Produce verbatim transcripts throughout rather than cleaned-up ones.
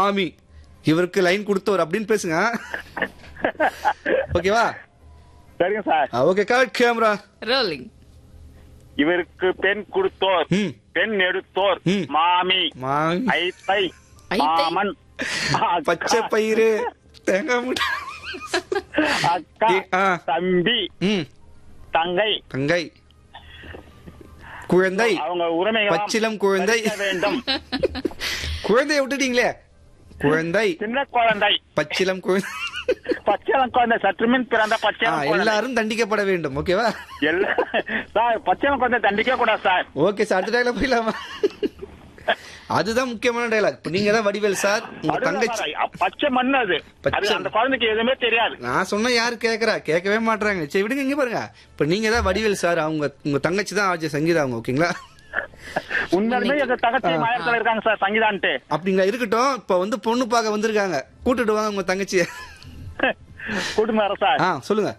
மாமி இவருக்கு லைன் கொடுத்தோர் அப்படின்னு பேசுங்க. ஓகேவா? சரிங்க sir. Okay cut camera rolling. இவருக்கு பெண் கொடுத்தோர், ம். பெண் எடுத்தோர், ம். மாமி, மாமி ஐத்தை, ஐத்தை? மாமன், பச்சை பயிறு தேங்காய் முட்டை அக்கா, ஆ. தம்பி, ம் தங்கை, தங்கை குழந்தை அவங்க உரிமைகள் பச்சிலம் குழந்தை வேண்டும். குழந்தைய விட்டுட்டீங்களே. குழந்தை சின்ன குழந்தை, பச்சிலம் குழந்தை பச்சைலம் குழந்தை, சற்றுமின் பிறந்த பச்சைலம் குழந்தை. எல்லாரும் தண்டிக்கப்பட வேண்டும். ஓகேவா? எல்லா சார் பச்சைலம் குழந்தை தண்டிக்க கூடாது சார். ஓகே சார், அடுத்த டைலாக் போயிடலாமா? அதுதான் முக்கியமான டைலாக். இப்ப நீங்க தான் வடிவேல் சார், உங்க அதுதான் தங்கச்சி சார், பச்சை மண் அது. பச்சை. அது அந்த குழந்தைக்கு எதுவுமே தெரியாது. நான் சொன்ன யாரு கேக்குறா? கேட்கவே மாட்டாங்க. சரி விடுங்க, இங்க பாருங்க. இப்ப நீங்க தான் வடிவேல் சார், அவங்க உங்க தங்கச்சி தான் ஆஜி சங்கீதா அவங்க. ஓகேங்களா? உண்மையுமே எங்க தங்கச்சி மாயத்துல இருக்காங்க சார் சங்கீதான்ட்டு. அப்படிங்களா? இருக்கட்டும். இப்ப வந்து பொண்ணு பார்க்க வந்திருக்காங்க, கூட்டிட்டு வாங்க உங்க தங்கச்சிய. கூட்டுங்க வர சார். ஆ சொல்லுங்க.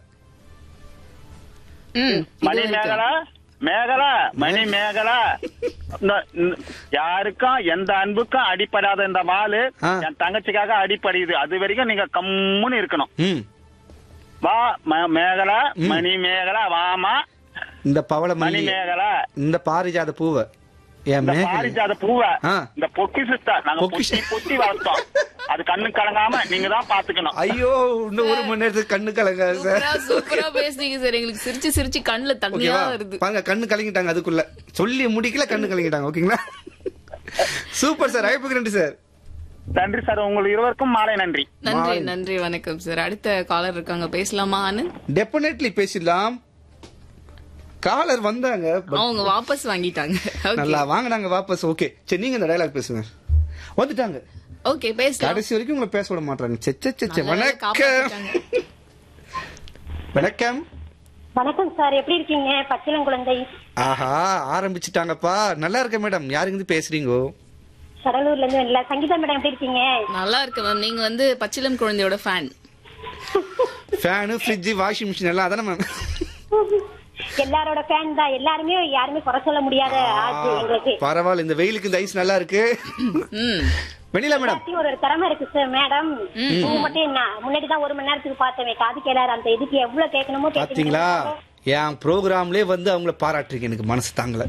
ம், மணி இது மேகலா, மேகலா, மணி மேகலா. இந்த- இந்த- யாருக்கும் எந்த அன்புக்கும் அடிப்படாத இந்த வாளு ஆ. என் தங்கச்சிக்காக அடிப்படையுது. அது வரைக்கும் நீங்க கம்முன்னு இருக்கணும். ம் வா ம- மேகலா, ம். மணி மேகலா, வாமா இந்த பவள மணி மல்லி, மேகலா, இந்த பாரிஜாத பூவை, என் இந்த மேகலை. பாரிஜாத பூவை, ஆ. இந்த பொக்கிஷத்தை நாங்க பொக்கிஷ- பொத்தி பொத்தி வளர்த்தோம். அது கண்ணு கலங்காம நீங்க தான் பாத்துக்கணும். ஐயோ, இன்னும் ஒரு மணி நேரத்துக்கு கண்ணு கலங்க சார். சூப்பரா சூப்பரா பேசுனீங்க சார். எங்களுக்கு சிரிச்சு சிரிச்சு கண்ணுல தண்ணியா ஓகேவா? வருது. பாருங்க, கண்ணு கலங்கிட்டாங்க. அதுக்குள்ள சொல்லி முடிக்கல, கண்ணு கலங்கிட்டாங்க. ஓகேங்களா? சூப்பர் சார், அழைப்புக்கு நன்றி சார். நன்றி சார், உங்களுக்கு இருவருக்கும் மாலை நன்றி. நன்றி மாலை. நன்றி வணக்கம் சார். அடுத்த காலர் இருக்காங்க, பேசலாமா ஆனந்த்? டெபினெட்லி பேசிடலாம். காலர் வந்தாங்க, but அவங்க வாபஸ் வாங்கிட்டாங்க. நல்லா வாங்கினாங்க வாபஸ். ஓகே சரி, நீங்க இந்த டயலாக் பேசுங்க. வந்துட்டாங்க. ஓகே பேசலாம். கடைசி வரைக்கும் உங்களை பேச விட மாட்டாங்க. செச்ச செச்ச. நல்ல வேளை வணக்கம். காப்பாத்திட்டாங்க. வணக்கம். வணக்கம் சார், எப்படி இருக்கீங்க? பச்சிலம் குழந்தை ஆஹா, ஆரம்பிச்சுட்டாங்கப்பா. நல்லா இருக்க மேடம். யாருங்க பேசுறீங்க? கடலூர்ல இருந்து இல்ல. சங்கீதா மேடம் எப்படி இருக்கீங்க? நல்லா இருக்கு மேம். நீங்க வந்து பச்சிலம் குழந்தையோட fan. Fan, fridge, washing machine எல்லாம் அதானே மேம்? எல்லாரோட ஃபேன் தான். எல்லாருமே யாருமே குறை சொல்ல முடியாத ஆச்சு எங்களுக்கு. பரவாயில்ல, இந்த வெயிலுக்கு இந்த ஐஸ் நல்லா இருக்கு. ம். வெண்ணிலா மேடம். எல்லாத்தையும் ஒரு ஒரு திறமை இருக்கு சார் மேடம். உங்க மட்டும் என்ன முன்னாடி தான் ஒரு மணி நேரத்துக்கு பார்த்தேன், காது கேளாரு. அந்த இதுக்கு எவ்வளவு கேட்கணுமோ பாத்தீங்களா? என் ப்ரோக்ராம்லயே வந்து அவங்கள பாராட்டுறீங்க, எனக்கு மனசு தாங்கல.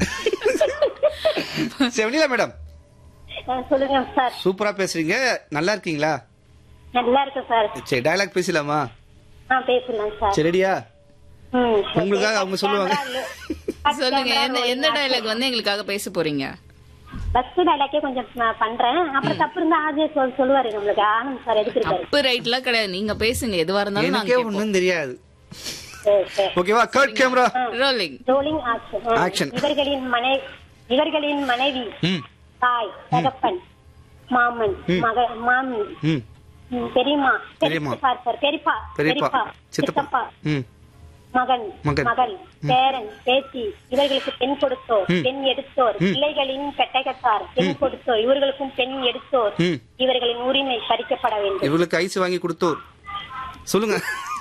சரி வெண்ணிலா மேடம், சொல்லுங்க சார். சூப்பரா பேசுறீங்க. நல்லா இருக்கீங்களா? நல்லா இருக்கு சார். சரி டயலாக் பேசலாமா? ஆ பேசலாம் சார். சரி ரெடியா? ம், உங்களுக்காக அவங்க சொல்லுவாங்க. சொல்லுங்க, எந்த எந்த டயலாக் வந்து எங்களுக்காக பேச போறீங்க? பஸ் டயலாக்கே கொஞ்சம் நான் பண்றேன். அப்புறம் தப்பு இருந்தா ஆஜே சொல் சொல்லுவாரு நம்மளுக்கு. ஆனந்த் சார் எதுக்கு இருக்காரு? தப்பு ரைட்லாம் கிடையாது, நீங்க பேசுங்க. எதுவா இருந்தாலும் நாங்க எனக்கே கேட்போம். ஒண்ணும் தெரியாது. சரி, சரி. ஓகேவா? Cut camera rolling. Rolling action. Action. இவர்களின் மனைவி இவர்களின் மனைவி, ம் தாய், தகப்பன், மாமன், ம். மக, மாமி, ம் ம், பெரியம்மா, பெரியம்மா. பெரியப்பா, சார், பெரியப்பா, பெரியப்பா, பெரியப்பா, சித்தப்பா. சித்தப்பா, ம் மகன், மகன். மகள், பேரன், பேத்தி, இவர்களுக்கு பெண் கொடுத்தோர், ம். பெண் எடுத்தோர், ம். பிள்ளைகளின் பெட்டகத்தார், பெண் கொடுத்தோர், இவர்களுக்கும் பெண் எடுத்தோர், ம். இவர்களின் உரிமை பறிக்கப்பட வேண்டும். இவளுக்கு ஐஸ் வாங்கி கொடுத்தோர். சொல்லுங்க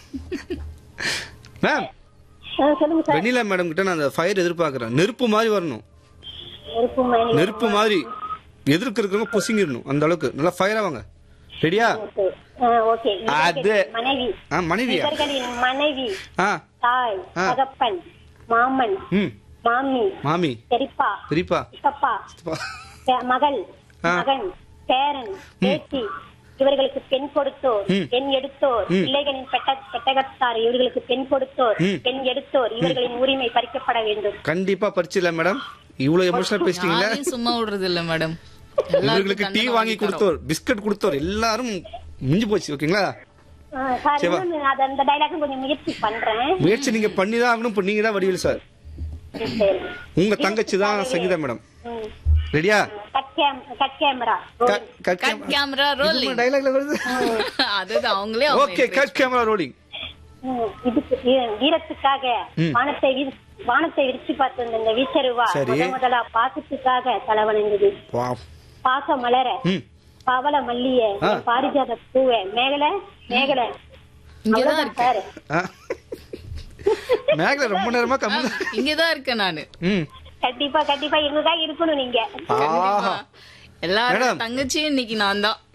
மேம். ஆ, சொல்லுங்க சார். வெண்ணிலா மேடம் கிட்ட நான் அந்த ஃபயர் எதிர்பார்க்கறேன். நெருப்பு மாதிரி வரணும். நெருப்பு மணி- நெருப்பு மாதிரி எதிர்க்க இருக்கிறவங்க புசிங்கிடணும். அந்த அளவுக்கு நல்லா ஃபயரா வாங்க. ரெடியா? ஓகே. ஆ, ஓகே. அது. இவர்களின் மனைவி, ஆ மனைவியா? இவர்களின் மனைவி, ஆ தாய், ஆ. தகப்பன், மாமன், ம் மாமி, மாமி, பெரியப்பா, பெரியப்பா, சித்தப்பா, சித்தப்பா. பே- மகள், ஆ. மகன், பேரன், பேத்தி, இவர்களுக்கு பெண் கொடுத்தோர், ம். பெண் எடுத்தோர், ம். பிள்ளைகளின் பெட்ட- பெட்டகத்தார், இவர்களுக்கு பெண் கொடுத்தோர், ம். பெண் எடுத்தோர், இவர்களின் உரிமை பறிக்கப்பட வேண்டும். கண்டிப்பா பறிச்சிடல மேடம். இவ்வளவு எமோஷனல் பேசிட்டீங்களா? யாரையும் சும்மா விடுறது இல்ல மேடம். இவர்களுக்கு டீ வாங்கி கொடுத்தோர், பிஸ்கட் கொடுத்தோர், எல்லாரும் மிஞ்சி போச்சு. ஓகேங்களா? ஆ, சார், சரி, வா. இன்னொன்னு, அது அந்த டைலாக் கொஞ்சம் முயற்சி பண்றேன். முயற்சி நீங்க பண்ணிதான் ஆகணும். இப்ப நீங்க தான் வடிவேல் சார். சரி. உங்க தங்கச்சி தான் சங்கீதா மேடம். ம். ரெடியா? Cut game- cut camera. Cut cut cut camera rolling. டயலாக்ல வருது. அதுதான் அவங்களே ஓகே கட் கேமரா ரோலிங். ம், இதுக்கு வீ- வீரத்துக்காக ம். வானத்தை வீ- வானத்தை விரிச்சு பார்த்து இந்த வீச்சருவா சரி. முத முதலா பாசத்துக்காக தலைவணங்குது. வாவ். பாச மலர, ம் பவள மல்லிய, ஆ. என் பாரிஜாத பூவ, மேகல மேகல. இங்கதான் அவ்வளவுதான் இருக்கு. சார். ஆ. மேகல ரொம்ப நேரமா கம்மி. இங்கதான் இருக்கேன் நானு. ம் கண்டிப்பா கண்டிப்பா எங்கதான் இருக்கணும் நீங்க. ஆஹா. எல்லாரும் மேடம். தங்கச்சியும் இன்னைக்கு நான் தான்.